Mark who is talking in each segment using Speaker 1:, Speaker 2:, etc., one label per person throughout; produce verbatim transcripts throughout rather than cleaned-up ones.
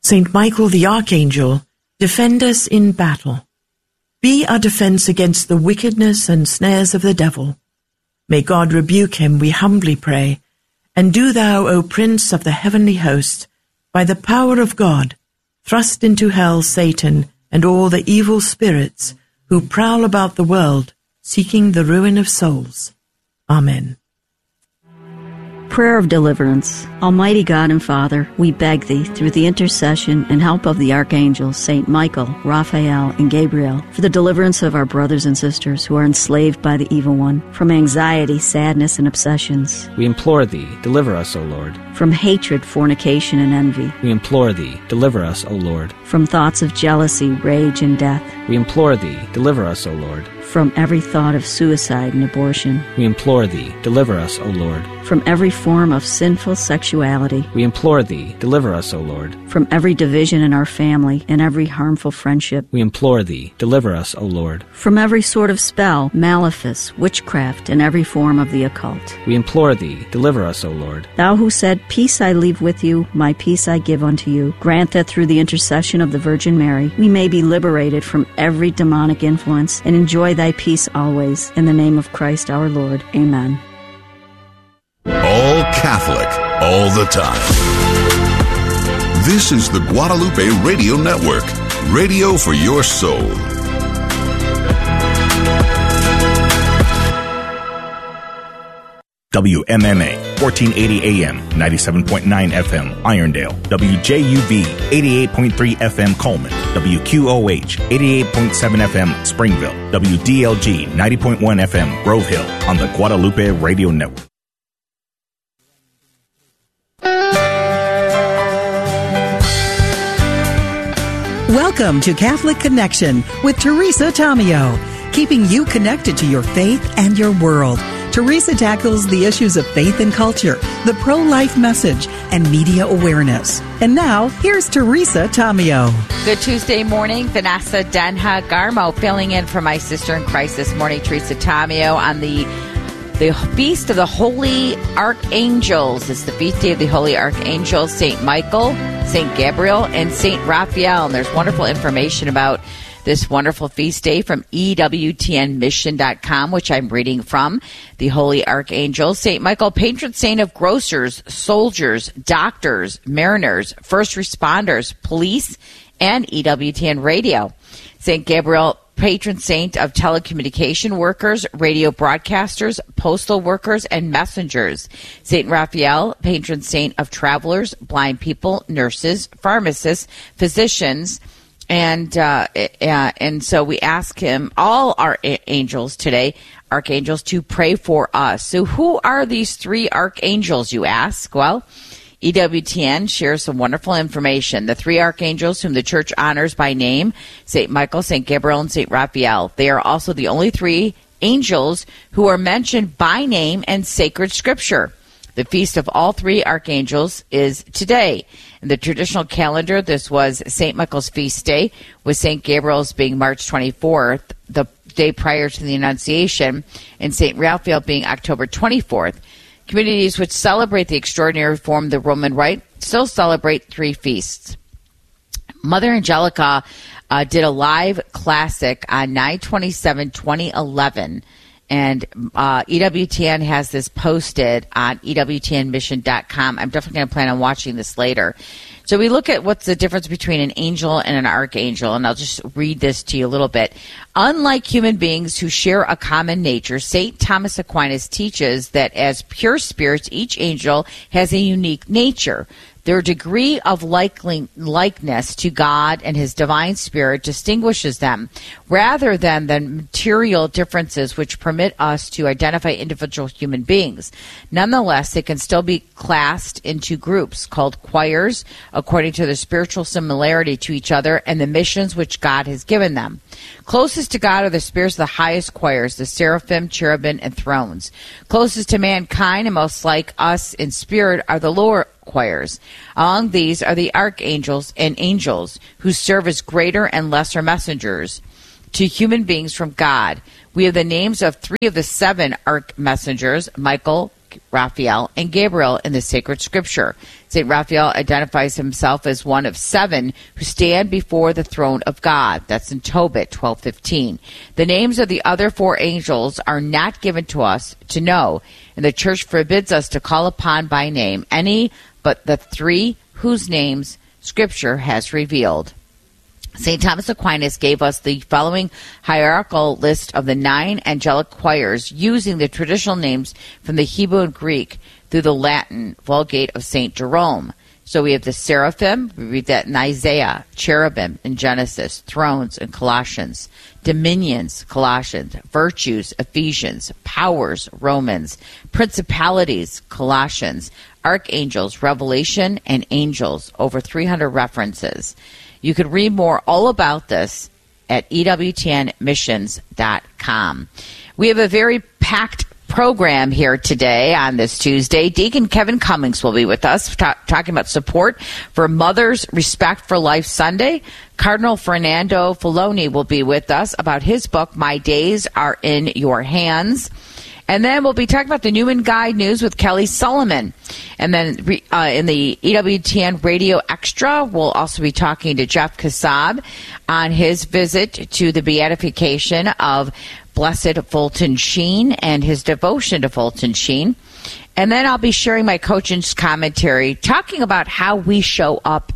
Speaker 1: Saint Michael the Archangel, defend us in battle. Be our defense against the wickedness and snares of the devil. May God rebuke him, we humbly pray. And do thou, O Prince of the heavenly host, by the power of God, thrust into hell Satan and all the evil spirits who prowl about the world, seeking the ruin of souls. Amen.
Speaker 2: Prayer of Deliverance. Almighty God and Father, we beg Thee, through the intercession and help of the archangels, Saint Michael, Raphael, and Gabriel, for the deliverance of our brothers and sisters who are enslaved by the evil one, from anxiety, sadness, and obsessions.
Speaker 3: We implore Thee, deliver us, O Lord.
Speaker 2: From hatred, fornication, and envy.
Speaker 3: We implore Thee, deliver us, O Lord.
Speaker 2: From thoughts of jealousy, rage, and death.
Speaker 3: We implore Thee, deliver us, O Lord.
Speaker 2: From every thought of suicide and abortion.
Speaker 3: We implore Thee, deliver us, O Lord.
Speaker 2: From every form of sinful sexuality.
Speaker 3: We implore Thee, deliver us, O Lord.
Speaker 2: From every division in our family and every harmful friendship.
Speaker 3: We implore Thee, deliver us, O Lord.
Speaker 2: From every sort of spell, malefice, witchcraft, and every form of the occult.
Speaker 3: We implore Thee, deliver us, O Lord.
Speaker 2: Thou who said, Peace I leave with you, my peace I give unto you, grant that through the intercession of the Virgin Mary, we may be liberated from every demonic influence and enjoy Thy peace always. In the name of Christ our Lord. Amen.
Speaker 4: All Catholic, all the time. This is the Guadalupe Radio Network, radio for your soul.
Speaker 5: W M M A, fourteen eighty A M, ninety-seven point nine F M, Irondale. W J U V, eighty-eight point three F M, Coleman. W Q O H, eighty-eight point seven F M, Springville. W D L G, ninety point one F M, Grove Hill, on the Guadalupe Radio Network.
Speaker 6: Welcome to Catholic Connection with Teresa Tomeo, keeping you connected to your faith and your world. Teresa tackles the issues of faith and culture, the pro-life message, and media awareness. And now, here's Teresa Tomeo.
Speaker 7: Good Tuesday morning. Vanessa Denha Garmo filling in for my sister in Christ this morning, Teresa Tomeo, on the the Feast of the Holy Archangels. It's the Feast Day of the Holy Archangels, Saint Michael, Saint Gabriel, and Saint Raphael. And there's wonderful information about this wonderful feast day from E W T N mission dot com, which I'm reading from. The Holy Archangels. Saint Michael, patron saint of grocers, soldiers, doctors, mariners, first responders, police, and E W T N radio. Saint Gabriel, patron saint of telecommunication workers, radio broadcasters, postal workers, and messengers. Saint Raphael, patron saint of travelers, blind people, nurses, pharmacists, physicians, and uh, uh, and so we ask him, all our angels today, archangels, to pray for us. So who are these three archangels, you ask? Well, E W T N shares some wonderful information. The three archangels whom the church honors by name, Saint Michael, Saint Gabriel, and Saint Raphael. They are also the only three angels who are mentioned by name in sacred scripture. The feast of all three archangels is today. In the traditional calendar, this was Saint Michael's feast day, with Saint Gabriel's being March twenty-fourth, the day prior to the Annunciation, and Saint Raphael being October twenty-fourth. Communities which celebrate the extraordinary reform of the Roman Rite still celebrate three feasts. Mother Angelica uh, did a live classic on nine twenty-seven twenty eleven. And uh, E W T N has this posted on E W T N mission dot com. I'm definitely going to plan on watching this later. So we look at what's the difference between an angel and an archangel, and I'll just read this to you a little bit. Unlike human beings who share a common nature, Saint Thomas Aquinas teaches that as pure spirits, each angel has a unique nature. Their degree of likely, likeness to God and his divine spirit distinguishes them, rather than the material differences which permit us to identify individual human beings. Nonetheless, they can still be classed into groups called choirs, according to their spiritual similarity to each other and the missions which God has given them. Closest to God are the spirits of the highest choirs, the seraphim, cherubim, and thrones. Closest to mankind and most like us in spirit are the lower choirs. Among these are the archangels and angels, who serve as greater and lesser messengers to human beings from God. We have the names of three of the seven arch messengers, Michael, Raphael, and Gabriel in the sacred scripture. Saint Raphael identifies himself as one of seven who stand before the throne of God. That's in Tobit twelve fifteen. The names of the other four angels are not given to us to know, and the church forbids us to call upon by name any but the three whose names Scripture has revealed. Saint Thomas Aquinas gave us the following hierarchical list of the nine angelic choirs using the traditional names from the Hebrew and Greek through the Latin Vulgate of Saint Jerome. So we have the seraphim, we read that in Isaiah, cherubim in Genesis, thrones in Colossians, dominions, Colossians, virtues, Ephesians, powers, Romans, principalities, Colossians, archangels, Revelation, and angels, over three hundred references. You could read more all about this at E W T N missions dot com. We have a very packed program here today on this Tuesday. Deacon Kevin Cummings will be with us ta- talking about support for Mother's Respect for Life Sunday. Cardinal Fernando Filoni will be with us about his book, My Days Are in Your Hands. And then we'll be talking about the Newman Guide News with Kelly Solomon. And then uh, in the E W T N Radio Extra, we'll also be talking to Jeff Kassab on his visit to the beatification of Blessed Fulton Sheen and his devotion to Fulton Sheen. And then I'll be sharing my coach's commentary, talking about how we show up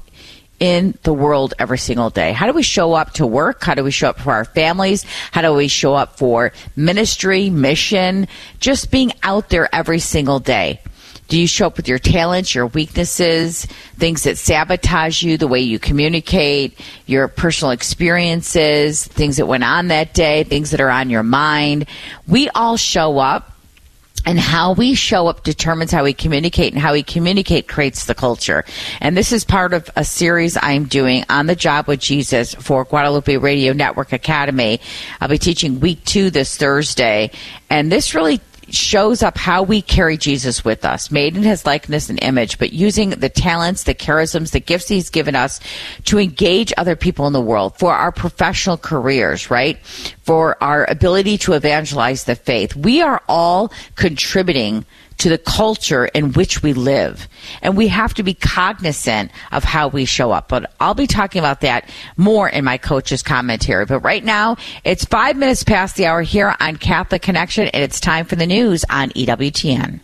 Speaker 7: in the world every single day. How do we show up to work? How do we show up for our families? How do we show up for ministry, mission, just being out there every single day? Do you show up with your talents, your weaknesses, things that sabotage you, the way you communicate, your personal experiences, things that went on that day, things that are on your mind? We all show up. And how we show up determines how we communicate, and how we communicate creates the culture. And this is part of a series I'm doing on the job with Jesus for Guadalupe Radio Network Academy. I'll be teaching week two this Thursday. And this really shows up how we carry Jesus with us, made in his likeness and image, but using the talents, the charisms, the gifts he's given us to engage other people in the world for our professional careers, right? For our ability to evangelize the faith. We are all contributing to the culture in which we live. And we have to be cognizant of how we show up. But I'll be talking about that more in my coach's commentary. But right now, it's five minutes past the hour here on Catholic Connection, and it's time for the news on E W T N.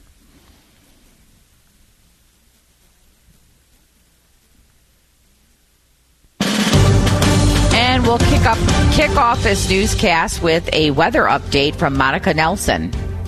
Speaker 7: And we'll kick up kick off this newscast with a weather update from Monica Nelson.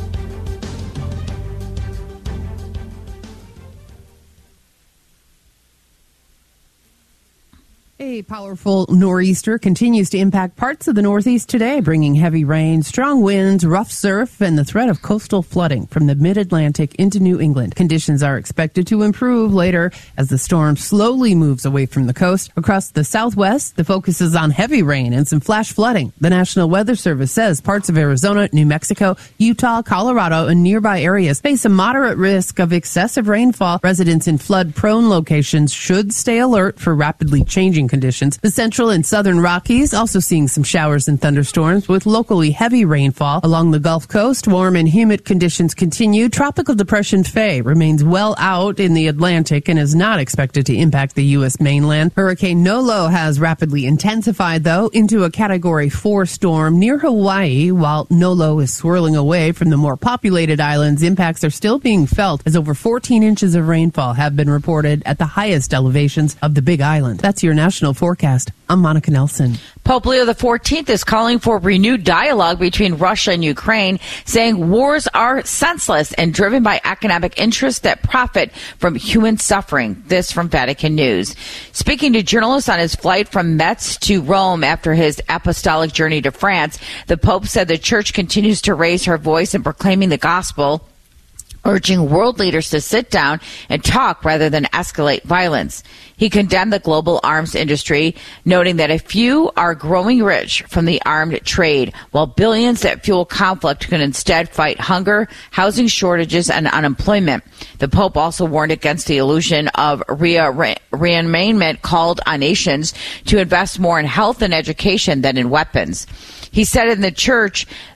Speaker 8: A powerful nor'easter continues to impact parts of the Northeast today, bringing heavy rain, strong winds, rough surf, and the threat of coastal flooding from the mid-Atlantic into New England. Conditions are expected to improve later as the storm slowly moves away from the coast. Across the Southwest, the focus is on heavy rain and some flash flooding. The National Weather Service says parts of Arizona, New Mexico, Utah, Colorado, and nearby areas face a moderate risk of excessive rainfall. Residents in flood-prone locations should stay alert for rapidly changing conditions. The central and southern Rockies also seeing some showers and thunderstorms with locally heavy rainfall. Along the Gulf Coast, warm and humid conditions continue. Tropical Depression Faye remains well out in the Atlantic and is not expected to impact the U S mainland. Hurricane Nolo has rapidly intensified, though, into a Category four storm near Hawaii. While Nolo is swirling away from the more populated islands, impacts are still being felt as over fourteen inches of rainfall have been reported at the highest elevations of the Big Island. That's your national forecast. I'm Monica Nelson.
Speaker 7: Pope Leo the fourteenth is calling for renewed dialogue between Russia and Ukraine, saying wars are senseless and driven by economic interests that profit from human suffering. This from Vatican News. Speaking to journalists on his flight from Metz to Rome after his apostolic journey to France, the Pope said the Church continues to raise her voice in proclaiming the gospel, urging world leaders to sit down and talk rather than escalate violence. He condemned the global arms industry, noting that a few are growing rich from the armed trade, while billions that fuel conflict can instead fight hunger, housing shortages, and unemployment. The Pope also warned against the illusion of rearmament, called on nations to invest more in health and education than in weapons. He said in the Church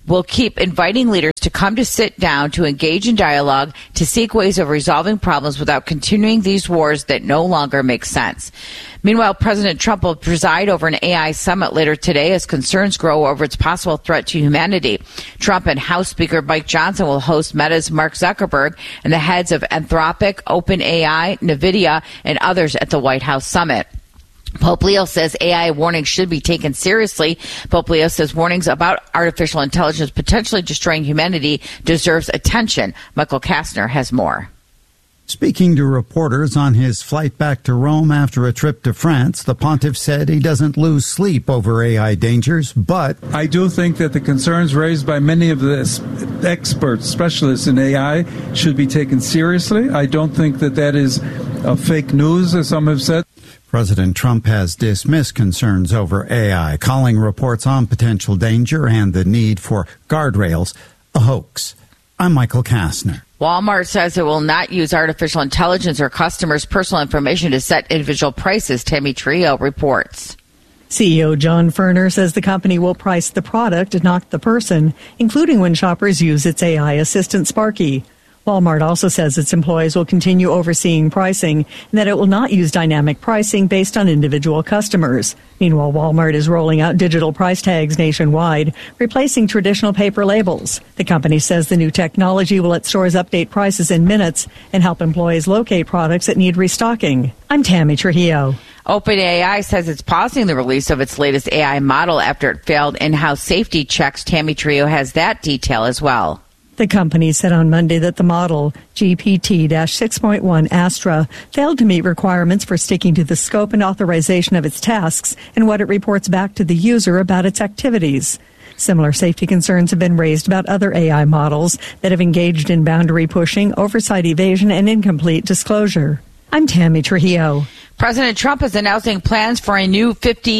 Speaker 7: will keep inviting leaders to come to sit down, to engage in dialogue, to seek ways of resolving problems without continuing these wars that no longer make sense. Meanwhile, President Trump will preside over an A I summit later today as concerns grow over its possible threat to humanity. Trump and House Speaker Mike Johnson will host Meta's Mark Zuckerberg and the heads of Anthropic, OpenAI, NVIDIA, and others at the White House summit. Pope Leo says A I warnings should be taken seriously. Pope Leo says warnings about artificial intelligence potentially destroying humanity deserves attention. Michael Kastner has more.
Speaker 9: Speaking to reporters on his flight back to Rome after a trip to France, the pontiff said he doesn't lose sleep over A I dangers, but
Speaker 10: I do think that the concerns raised by many of the experts, specialists in A I, should be taken seriously. I don't think that that is uh, fake news, as some have said.
Speaker 9: President Trump has dismissed concerns over A I, calling reports on potential danger and the need for guardrails a hoax. I'm Michael Kastner.
Speaker 7: Walmart says it will not use artificial intelligence or customers' personal information to set individual prices. Tammy Trio reports.
Speaker 11: C E O John Furner says the company will price the product, not the person, including when shoppers use its A I assistant Sparky. Walmart also says its employees will continue overseeing pricing and that it will not use dynamic pricing based on individual customers. Meanwhile, Walmart is rolling out digital price tags nationwide, replacing traditional paper labels. The company says the new technology will let stores update prices in minutes and help employees locate products that need restocking. I'm Tammy Trujillo.
Speaker 7: OpenAI says it's pausing the release of its latest A I model after it failed in-house safety checks. Tammy Trio has that detail as well.
Speaker 11: The company said on Monday that the model, G P T six point one Astra, failed to meet requirements for sticking to the scope and authorization of its tasks and what it reports back to the user about its activities. Similar safety concerns have been raised about other A I models that have engaged in boundary pushing, oversight evasion, and incomplete disclosure. I'm Tammy Trujillo.
Speaker 7: President Trump is announcing plans for a new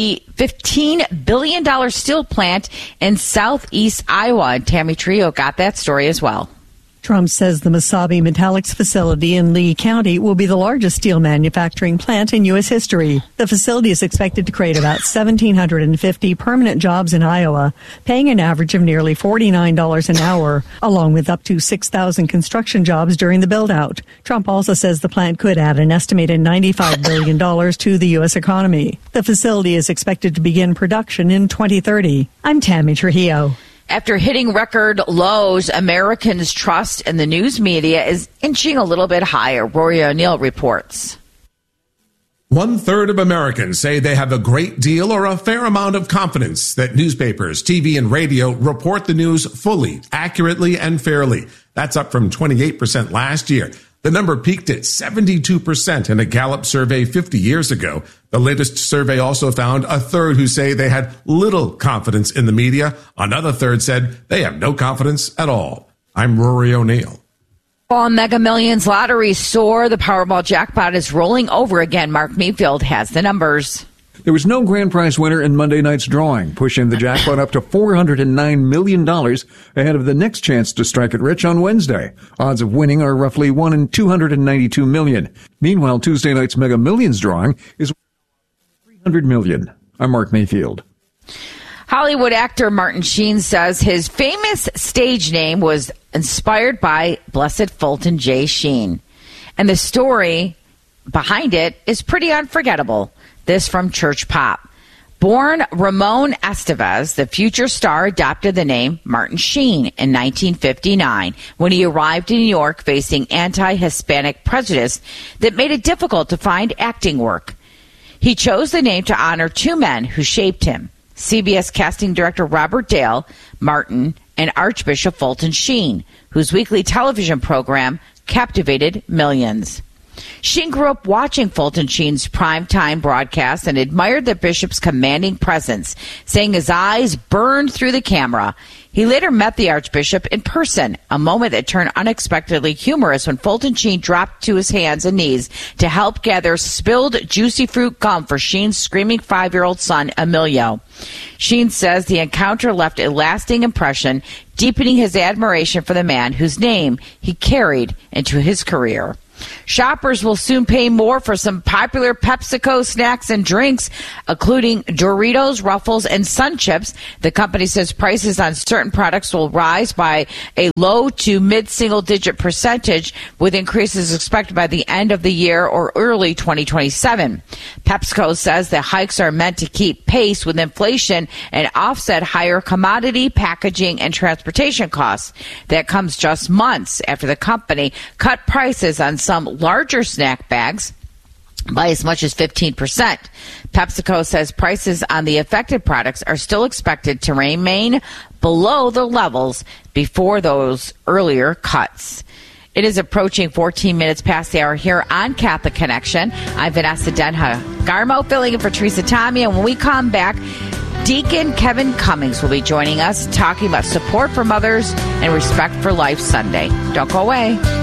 Speaker 7: fifteen billion dollars steel plant in southeast Iowa. And Tammy Trio got that story as well.
Speaker 11: Trump says the Mesabi Metallics facility in Lee County will be the largest steel manufacturing plant in U S history. The facility is expected to create about one thousand seven hundred fifty permanent jobs in Iowa, paying an average of nearly forty-nine dollars an hour, along with up to six thousand construction jobs during the build-out. Trump also says the plant could add an estimated ninety-five billion dollars to the U S economy. The facility is expected to begin production in twenty thirty. I'm Tammy Trujillo.
Speaker 7: After hitting record lows, Americans' trust in the news media is inching a little bit higher. Rory O'Neill reports.
Speaker 12: One third of Americans say they have a great deal or a fair amount of confidence that newspapers, T V, and radio report the news fully, accurately, and fairly. That's up from twenty-eight percent last year. The number peaked at seventy-two percent in a Gallup survey fifty years ago. The latest survey also found a third who say they had little confidence in the media. Another third said they have no confidence at all. I'm Rory O'Neill.
Speaker 7: While Mega Millions lottery soar, the Powerball jackpot is rolling over again. Mark Mayfield has the numbers.
Speaker 13: There was no grand prize winner in Monday night's drawing, pushing the jackpot up to four hundred nine million dollars ahead of the next chance to strike it rich on Wednesday. Odds of winning are roughly one in two hundred ninety-two million. Meanwhile, Tuesday night's Mega Millions drawing is three hundred million. I'm Mark Mayfield.
Speaker 7: Hollywood actor Martin Sheen says his famous stage name was inspired by Blessed Fulton J. Sheen. And the story behind it is pretty unforgettable. This from Church Pop. Born Ramon Estevez, the future star adopted the name Martin Sheen in nineteen fifty-nine when he arrived in New York facing anti-Hispanic prejudice that made it difficult to find acting work. He chose the name to honor two men who shaped him, C B S casting director Robert Dale, Martin, and Archbishop Fulton Sheen, whose weekly television program captivated millions. Sheen grew up watching Fulton Sheen's primetime broadcasts and admired the bishop's commanding presence, saying his eyes burned through the camera. He later met the archbishop in person, a moment that turned unexpectedly humorous when Fulton Sheen dropped to his hands and knees to help gather spilled juicy fruit gum for Sheen's screaming five-year-old son, Emilio. Sheen says the encounter left a lasting impression, deepening his admiration for the man whose name he carried into his career. Shoppers will soon pay more for some popular PepsiCo snacks and drinks, including Doritos, Ruffles, and Sun Chips. The company says prices on certain products will rise by a low to mid-single digit percentage, with increases expected by the end of the year or early twenty twenty-seven. PepsiCo says the hikes are meant to keep pace with inflation and offset higher commodity, packaging, and transportation costs. That comes just months after the company cut prices on some larger snack bags by as much as fifteen percent. PepsiCo says prices on the affected products are still expected to remain below the levels before those earlier cuts. It is approaching fourteen minutes past the hour here on Catholic Connection. I'm Vanessa Denha Garmo, filling in for Teresa Tommy, and when we come back, Deacon Kevin Cummings will be joining us talking about support for mothers and Respect for Life Sunday. Don't go away.